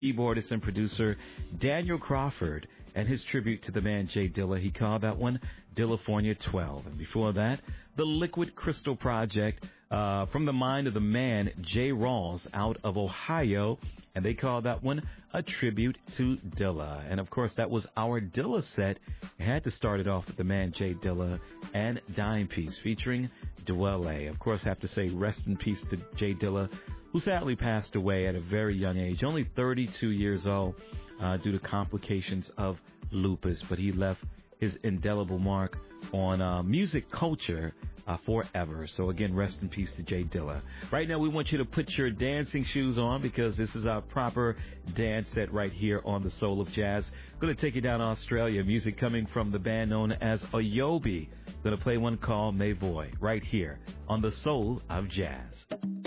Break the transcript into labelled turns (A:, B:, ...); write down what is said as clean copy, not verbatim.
A: keyboardist and producer Daniel Crawford and his tribute to the man Jay Dilla. He called that one Dillafornia 12. And before that, the Liquid Crystal Project from the mind of the man Jay Rawls out of Ohio. And they called that one a tribute to Dilla. And, of course, that was our Dilla set. It had to start it off with the man Jay Dilla and Dime Piece featuring Dwelle. Of course, I have to say rest in peace to Jay Dilla, who sadly passed away at a very young age, only 32 years old, due to complications of lupus. But he left his indelible mark on music culture forever. So, again, rest in peace to Jay Dilla. Right now, we want you to put your dancing shoes on because this is our proper dance set right here on the Soul of Jazz. Going to take you down to Australia. Music coming from the band known as Ayobi. Going to play one called Mavoy right here on the Soul of Jazz.